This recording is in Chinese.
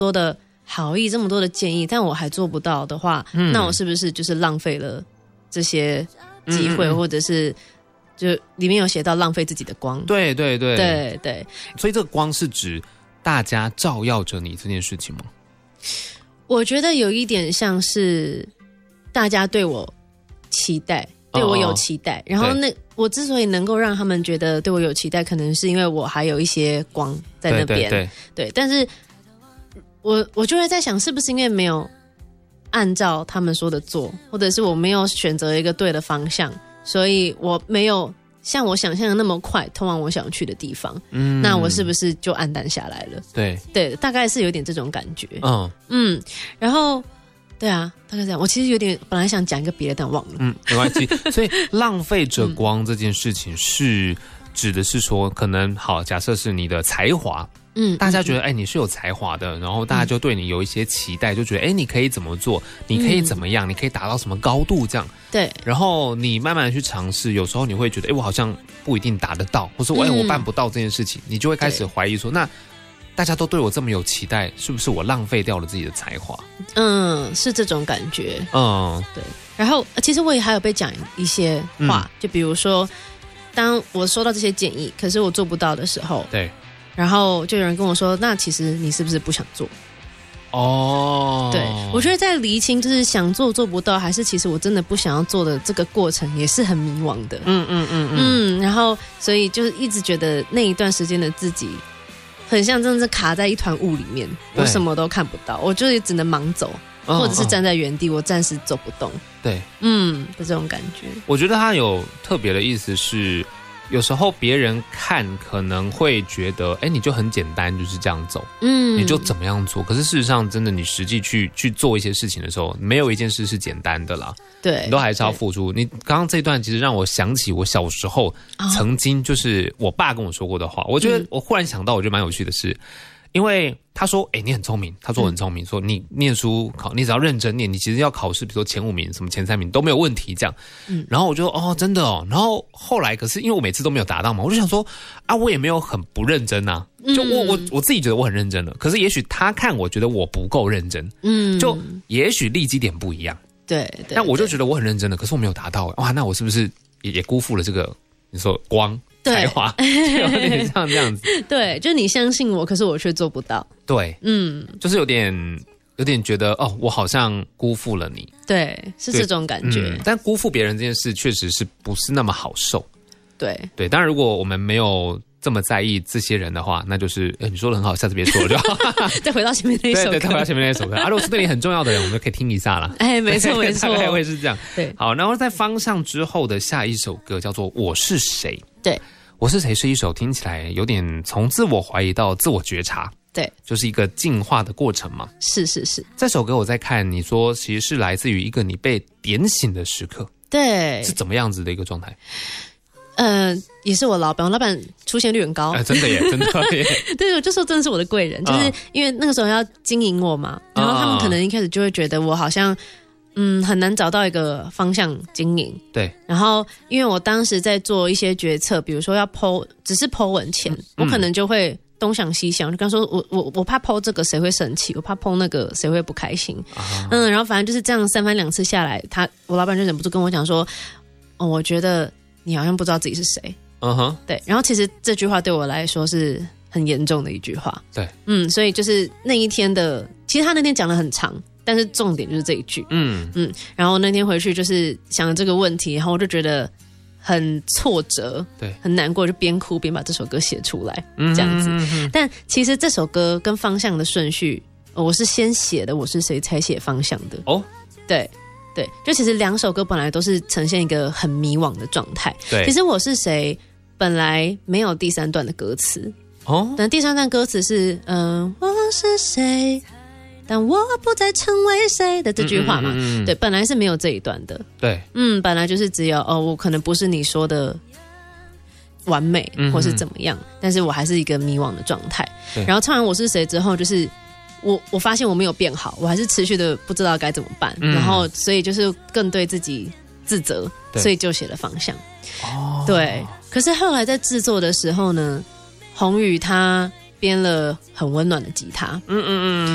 多的好意，这么多的建议，但我还做不到的话，那我是不是就是浪费了这些机会，或者是就里面有写到浪费自己的光？ 对对对对对， 所以这个光是指大家照耀着你这件事情吗？ 我觉得有一点像是大家对我期待，对我有期待，然后我之所以能够让他们觉得对我有期待，可能是因为我还有一些光在那边，对，但是我就会在想，是不是因为没有按照他们说的做，或者是我没有选择一个对的方向，所以我没有像我想象的那么快通往我想去的地方，那我是不是就黯淡下来了？对，大概是有点这种感觉。然后对啊，大概这样。我其实有点本来想讲一个别的，但忘了。 没关系。所以浪费着光这件事情是指的是说，可能好，假设是你的才华。大家觉得你是有才华的，然后大家就对你有一些期待，就觉得你可以怎么做，你可以怎么样，你可以达到什么高度这样。 对， 然后你慢慢的去尝试，有时候你会觉得我好像不一定达得到，或者我办不到这件事情，你就会开始怀疑说，那大家都对我这么有期待，是不是我浪费掉了自己的才华？ 是这种感觉。对。然后其实我也还有被讲一些话，就比如说，当我收到这些建议，可是我做不到的时候， 对。 然后就有人跟我说，那其实你是不是不想做？对，我觉得在厘清就是想做做不到，还是其实我真的不想要做的这个过程也是很迷惘的。然后所以就是一直觉得那一段时间的自己很像真的是卡在一团雾里面，我什么都看不到，我就只能盲走，或者是站在原地，我暂时走不动。 对， 的这种感觉。 我觉得它有特别的意思是，有时候别人看可能会觉得，你就很简单，就是这样走，你就怎么样做。可是事实上，真的你实际去做一些事情的时候，没有一件事是简单的啦。对，你都还是要付出。你刚刚这一段其实让我想起我小时候曾经就是我爸跟我说过的话。我觉得我忽然想到，我觉得蛮有趣的是，因为他说，你很聪明，他说我很聪明，说你念书你只要认真念，你其实要考试，比如说前5名、什么前3名都没有问题这样。然后我就真的然后后来可是因为我每次都没有达到嘛，我就想说我也没有很不认真啊，就我自己觉得我很认真了，可是也许他看我觉得我不够认真，就也许立基点不一样。对，但我就觉得我很认真了，可是我没有达到，那我是不是也辜负了这个你说光？才华有点像这样子。 对，就是你相信我，可是我却做不到。 对，就是有点觉得我好像辜负了你。对， 是这种感觉。 但辜负别人这件事确实是不是那么好受。 对， 当然如果我们没有这么在意这些人的话，那就是你说的很好，下次别说了就好。 再回到前面那一首歌。对， 再回到前面那一首歌。如果是对你很重要的人，我们就可以听一下了。 没错没错， 大概会是这样。 对， 好，然后在方向之后的下一首歌叫做《我是谁》。 对， 我是谁是一首听起来有点从自我怀疑到自我觉察， 对， 就是一个进化的过程嘛。 是。 这首歌我在看，你说其实是来自于一个你被点醒的时刻， 对， 是怎么样子的一个状态？ 也是我老板出现率很高， 真的耶，真的耶。 对，我就说真的是我的贵人，就是因为那个时候要经营我嘛，然后他们可能一开始就会觉得我好像很难找到一个方向经营。对，然后因为我当时在做一些决策，比如说要只是 po 文前，我可能就会东想西想，就刚说我怕 po 这个谁会生气，我怕 po 那个谁会不开心。然后反正就是这样3番2次下来，我老板就忍不住跟我讲说，我觉得你好像不知道自己是谁。对，然后其实这句话对我来说是很严重的一句话。对，所以就是那一天其实他那天讲得很长，但是重点就是这一句。然后那天回去就是想了这个问题，然后我就觉得很挫折，对，很难过，就边哭边把这首歌写出来，这样子。但其实这首歌跟方向的顺序，我是先写的我是谁才写方向的。对，就其实2首歌本来都是呈现一个很迷惘的状态。对，其实我是谁本来没有第3段的歌词。但第3段歌词是我是谁，但我不再成为谁的这句话嘛。对，本来是没有这一段的。对，本来就是只有我可能不是你说的完美或是怎么样，但是我还是一个迷惘的状态。然后唱完我是谁之后，就是我发现我没有变好，我还是持续的不知道该怎么办，然后所以就是更对自己自责，所以就写了方向。对，可是后来在制作的时候呢，宏宇他编了很温暖的吉他。